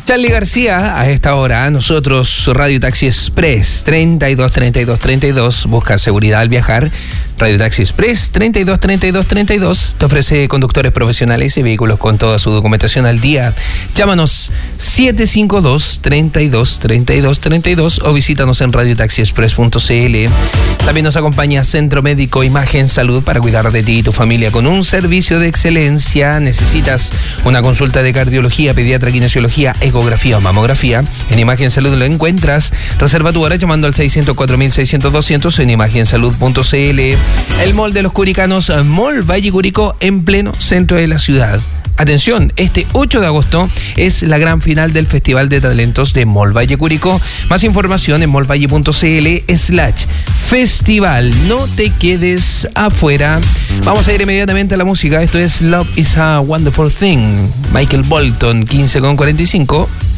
Charlie García, a esta hora, nosotros, Radio Taxi Express 323232, busca seguridad al viajar. Radio Taxi Express 323232 te ofrece conductores profesionales y vehículos con toda su documentación al día. Llámanos 752-323232 o visítanos en radiotaxiexpress.cl. También nos acompaña Centro Médico Imagen Salud para cuidar de ti y tu familia con un servicio de excelencia. Necesitas una consulta de cardiología, pediatra, kinesiología, ecografía o mamografía. En Imagen Salud lo encuentras. Reserva tu hora llamando al 604-600-200 en imagensalud.cl. El Mall de los Curicanos, Mall Valle Curicó, en pleno centro de la ciudad. Atención, este 8 de agosto es la gran final del Festival de Talentos de Mall Valle Curicó. Más información en mallvalle.cl/festival. No te quedes afuera. Vamos a ir inmediatamente a la música. Esto es Love is a Wonderful Thing. Michael Bolton, 15:45.